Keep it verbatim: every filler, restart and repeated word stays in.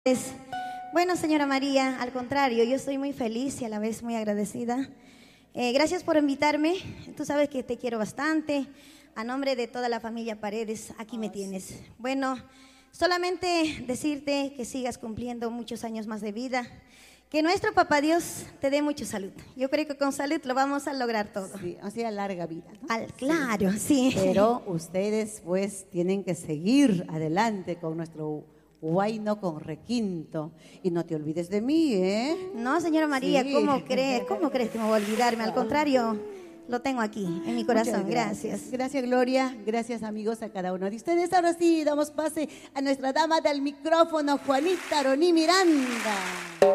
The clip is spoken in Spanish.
Es- Bueno, señora María, al contrario, yo estoy muy feliz y a la vez muy agradecida. Eh, gracias por invitarme. Tú sabes que te quiero bastante. A nombre de toda la familia Paredes, aquí me tienes. Bueno, solamente decirte que sigas cumpliendo muchos años más de vida. Que nuestro papá Dios te dé mucha salud. Yo creo que con salud lo vamos a lograr todo. Sí, o sea, larga vida, ¿no? Al, claro, sí. Pero ustedes pues tienen que seguir adelante con nuestro huayno con requinto. Y no te olvides de mí, ¿eh? No, señora María, Sí. ¿cómo crees? ¿Cómo crees que me voy a olvidarme? Al contrario, lo tengo aquí, en mi corazón. Muchas Gracias. Gracias, Gloria. Gracias, amigos, a cada uno de ustedes. Ahora sí, damos pase a nuestra dama del micrófono, Juanita Aroní Miranda.